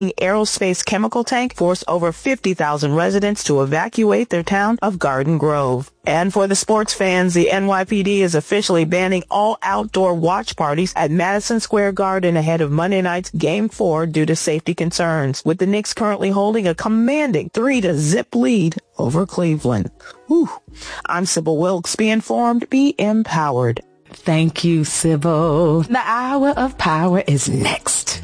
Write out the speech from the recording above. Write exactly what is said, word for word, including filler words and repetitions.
aerospace chemical tank forced over fifty thousand residents to evacuate their town of Garden Grove. And for the sports fans, the N Y P D is officially banning all outdoor watch parties at Madison Square Garden ahead of Monday night's Game four due to safety concerns, with the Knicks currently holding a commanding three to zip lead over Cleveland. Whew. I'm Sybil Wilkes. Be informed, be empowered. Thank you, Sybil. The hour of power is next.